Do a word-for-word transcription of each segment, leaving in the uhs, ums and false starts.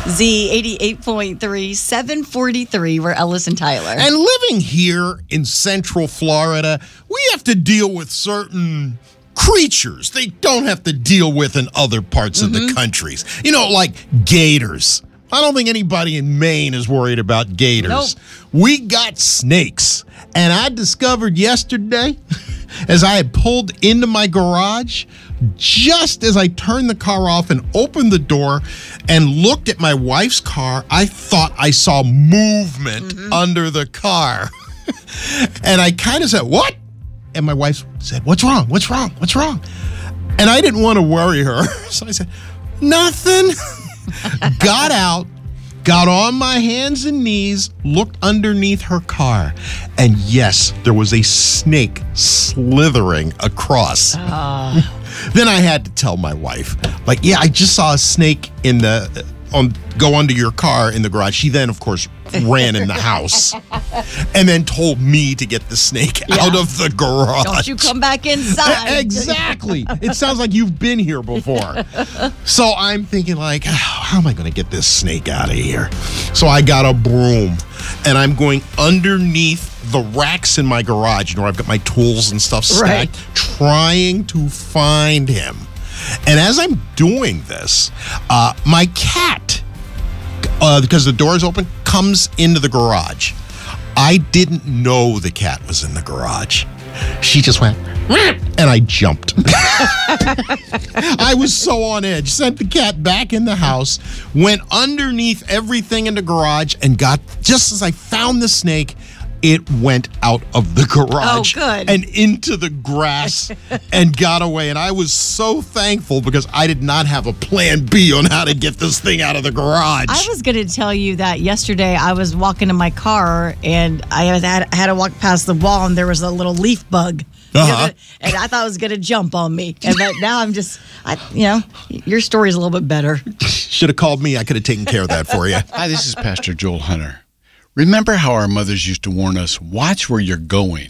Z eighty-eight point three, seven forty-three. We're Ellis and Tyler. And living here in Central Florida, we have to deal with certain creatures they don't have to deal with in other parts mm-hmm. of the countries. You know, like gators. I don't think anybody in Maine is worried about gators. Nope. We got snakes. And I discovered yesterday, as I had pulled into my garage, just as I turned the car off and opened the door and looked at my wife's car, I thought I saw movement mm-hmm. under the car. And I kind of said, "What?" And my wife said, "What's wrong? What's wrong? What's wrong?" And I didn't want to worry her. So I said, "Nothing." Got out, got on my hands and knees, looked underneath her car, and yes, there was a snake slithering across. Uh. Then I had to tell my wife, like, yeah, I just saw a snake in the on go under your car in the garage. She then, of course, ran in the house and then told me to get the snake yeah. out of the garage. Don't you come back inside. Exactly. It sounds like you've been here before. So I'm thinking, like, how am I going to get this snake out of here? So I got a broom and I'm going underneath the racks in my garage, you know, where I've got my tools and stuff stacked, right. trying to find him. And as I'm doing this, uh, my cat, uh, because the door is open, comes into the garage. I didn't know the cat was in the garage. She just went, and I jumped. I was so on edge. Sent the cat back in the house, went underneath everything in the garage, and got, just as I found the snake, it went out of the garage oh, good. and into the grass and got away. And I was so thankful because I did not have a plan B on how to get this thing out of the garage. I was going to tell you that yesterday I was walking in my car and I had, had to walk past the wall and there was a little leaf bug. Uh-huh. And I thought it was going to jump on me. And but now I'm just, I, you know, your story's a little bit better. Should have called me. I could have taken care of that for you. Hi, this is Pastor Joel Hunter. Remember how our mothers used to warn us, watch where you're going.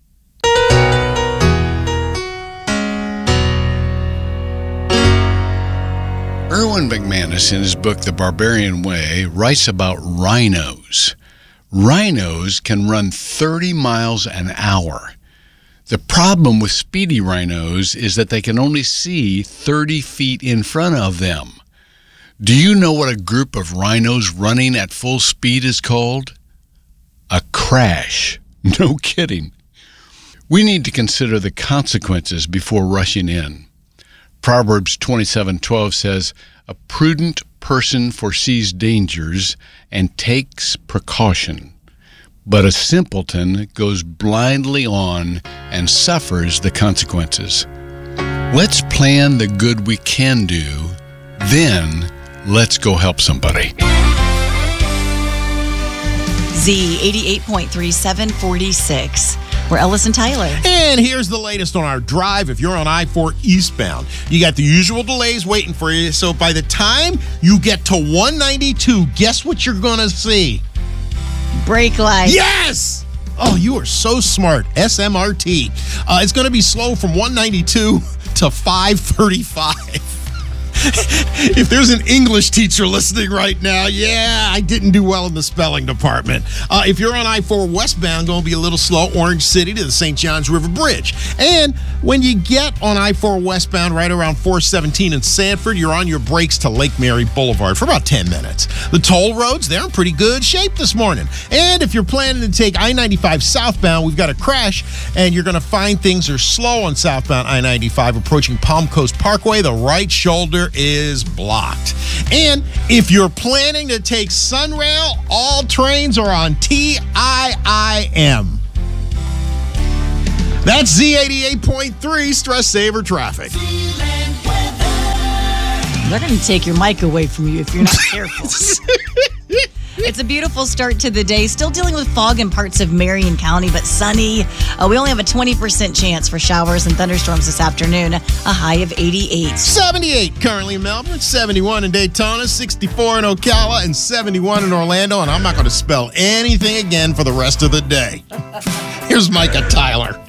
Erwin McManus, in his book, The Barbarian Way, writes about rhinos. Rhinos can run thirty miles an hour. The problem with speedy rhinos is that they can only see thirty feet in front of them. Do you know what a group of rhinos running at full speed is called? A crash. No kidding. We need to consider the consequences before rushing in. Proverbs twenty-seven twelve says, "A prudent person foresees dangers and takes precaution, but a simpleton goes blindly on and suffers the consequences." Let's plan the good we can do, then let's go help somebody. Z eighty-eight point three, seven forty-six. We're Ellis and Tyler. And here's the latest on our drive. If you're on I four eastbound, you got the usual delays waiting for you. So by the time you get to one ninety-two, guess what you're going to see? Brake light. Yes! Oh, you are so smart. S M R T. Uh, it's going to be slow from one ninety-two to five thirty-five. If there's an English teacher listening right now, yeah, I didn't do well in the spelling department. Uh, if you're on I four westbound, going to be a little slow, Orange City to the Saint Johns River Bridge. And when you get on I four westbound right around four seventeen in Sanford, you're on your brakes to Lake Mary Boulevard for about ten minutes. The toll roads, they're in pretty good shape this morning. And if you're planning to take I ninety-five southbound, we've got a crash, and you're going to find things are slow on southbound I ninety-five approaching Palm Coast Parkway. The right shoulder is blocked. And if you're planning to take Sunrail, all trains are on T I I M. That's Z eighty-eight point three Stress Saver Traffic. They're going to take your mic away from you if you're not careful. It's a beautiful start to the day. Still dealing with fog in parts of Marion County, but sunny. Uh, we only have a twenty percent chance for showers and thunderstorms this afternoon. A high of eighty-eight. seventy-eight currently in Melbourne, seventy-one in Daytona, sixty-four in Ocala, and seventy-one in Orlando. And I'm not going to spell anything again for the rest of the day. Here's Micah Tyler.